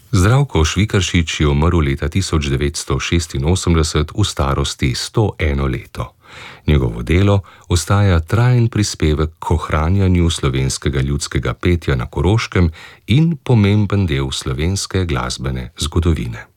Zdravko Švikaršič je umrl leta 1986 v starosti 101 leto. Njegovo delo ostaja trajen prispevek k ohranjanju slovenskega ljudskega petja na Koroškem in pomemben del slovenske glasbene zgodovine.